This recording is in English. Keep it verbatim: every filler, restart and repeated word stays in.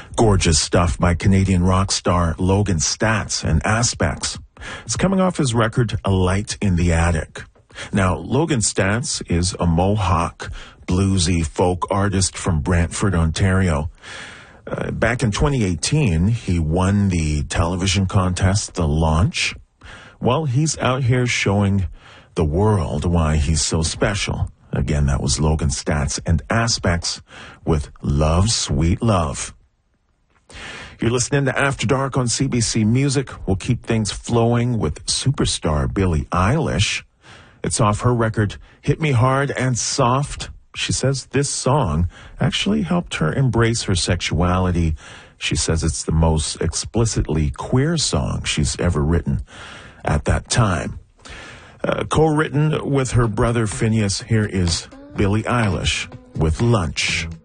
Gorgeous stuff by Canadian rock star Logan Statz and Aspects. It's coming off his record, A Light in the Attic. Now, Logan Statz is a Mohawk, bluesy folk artist from Brantford, Ontario. Uh, back in twenty eighteen, he won the television contest, The Launch. Well, he's out here showing the world why he's so special. Again, that was Logan Statz and Aspects with Love, Sweet Love. You're listening to After Dark on C B C Music. We'll keep things flowing with superstar Billie Eilish. It's off her record, Hit Me Hard and Soft. She says this song actually helped her embrace her sexuality. She says it's the most explicitly queer song she's ever written at that time. Uh, co-written with her brother Phineas, here is Billie Eilish with Lunch.